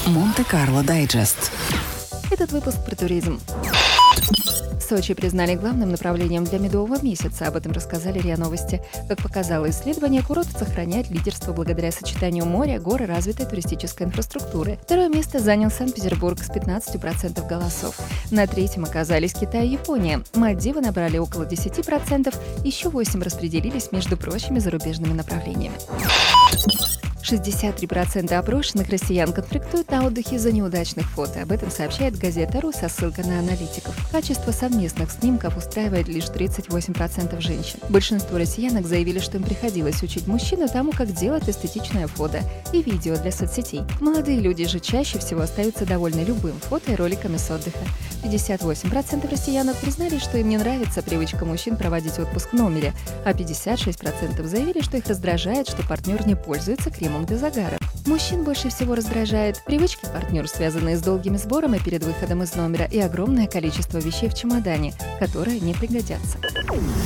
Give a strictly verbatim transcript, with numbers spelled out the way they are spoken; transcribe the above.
Монте-Карло Дайджест. Этот выпуск про туризм. Сочи признали главным направлением для медового месяца. Об этом рассказали РИА Новости. Как показало исследование, курорт сохраняет лидерство благодаря сочетанию моря, гор и развитой туристической инфраструктуры. Второе место занял Санкт-Петербург с пятнадцатью процентами голосов. На третьем оказались Китай и Япония. Мальдивы набрали около десяти процентов, еще восемь распределились между прочими зарубежными направлениями. шестьдесят три процента опрошенных россиян конфликтуют на отдыхе из-за неудачных фото. Об этом сообщает газета «Ру» со ссылкой на аналитиков. Качество совместных снимков устраивает лишь тридцать восемь процентов женщин. Большинство россиянок заявили, что им приходилось учить мужчину тому, как делать эстетичное фото и видео для соцсетей. Молодые люди же чаще всего остаются довольны любым фото и роликами с отдыха. пятьдесят восемь процентов россиянок признали, что им не нравится привычка мужчин проводить отпуск в номере, а пятьдесят шесть процентов заявили, что их раздражает, что партнер не пользуется кремом для загара. Мужчин больше всего раздражает привычки партнера, связанные с долгими сборами перед выходом из номера, и огромное количество вещей в чемодане, которые не пригодятся.